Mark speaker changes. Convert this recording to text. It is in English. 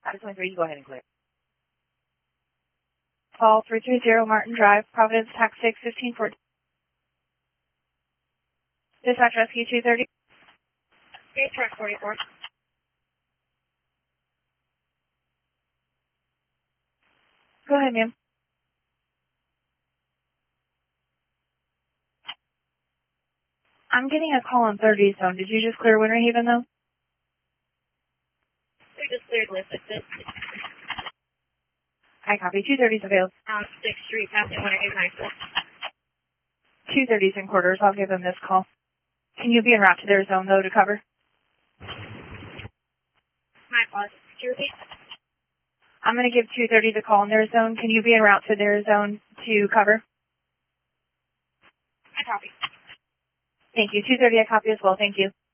Speaker 1: Out of 23, you go ahead and clear.
Speaker 2: Call 330 Martin Drive, Providence, Tax 6, 1514. Dispatch Rescue 230.
Speaker 3: Okay, track 44.
Speaker 2: Go ahead, ma'am. I'm getting a call on 30 zone. Did you just clear Winter Haven, though?
Speaker 3: We just cleared with it.
Speaker 2: I copy. 230's available.
Speaker 3: 6th Street, passing 1894.
Speaker 2: 230's in quarters. I'll give them this call. Can you be en route to their zone, though, to cover?
Speaker 3: My apologies. Could you repeat?
Speaker 2: I'm going to give 230 the call in their zone. Can you be en route to their zone to cover?
Speaker 3: I copy.
Speaker 2: Thank you. 230, I copy as well. Thank you.